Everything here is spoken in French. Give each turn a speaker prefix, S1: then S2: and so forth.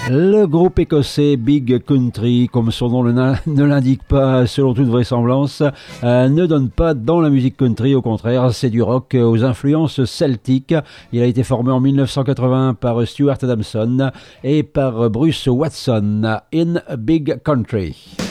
S1: Le groupe écossais Big Country, comme son nom ne l'indique pas, selon toute vraisemblance, ne donne pas dans la musique country, au contraire, c'est du rock aux influences celtiques. Il a été formé en 1980 par Stuart Adamson et par Bruce Watson in Big Country.